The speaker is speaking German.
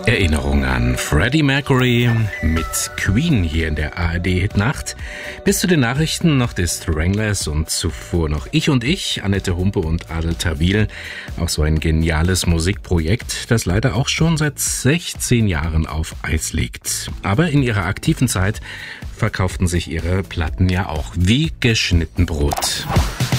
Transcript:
Erinnerung an Freddie Mercury mit Queen hier in der ARD-Hitnacht. Bis zu den Nachrichten noch die Stranglers und zuvor noch Ich und Ich, Annette Humpe und Adel Tawil. Auch so ein geniales Musikprojekt, das leider auch schon seit 16 Jahren auf Eis liegt. Aber in ihrer aktiven Zeit verkauften sich ihre Platten ja auch wie geschnitten Brot.